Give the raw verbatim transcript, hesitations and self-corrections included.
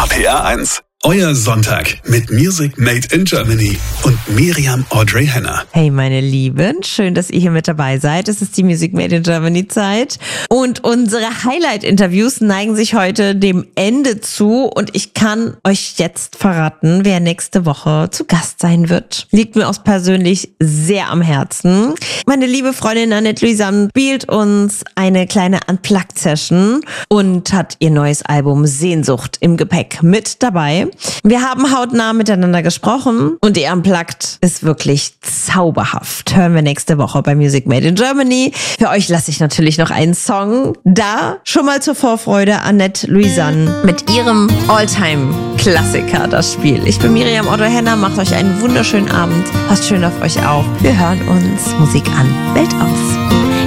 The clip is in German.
R P R eins. Euer Sonntag mit Music Made in Germany und Miriam Audrey Henner. Hey meine Lieben, schön, dass ihr hier mit dabei seid. Es ist die Music Made in Germany Zeit und unsere Highlight-Interviews neigen sich heute dem Ende zu und ich kann euch jetzt verraten, wer nächste Woche zu Gast sein wird. Liegt mir auch persönlich sehr am Herzen. Meine liebe Freundin Annette Louisanne spielt uns eine kleine Unplugged-Session und hat ihr neues Album Sehnsucht im Gepäck mit dabei. Wir haben hautnah miteinander gesprochen und ihr Unplugged ist wirklich zauberhaft. Hören wir nächste Woche bei Music Made in Germany. Für euch lasse ich natürlich noch einen Song da. Schon mal zur Vorfreude Annette Louisanne mit ihrem Alltime-Klassiker, das Spiel. Ich bin Miriam Audrey Henner, macht euch einen wunderschönen Abend. Passt schön auf euch auf. Wir hören uns. Musik an, Welt aus.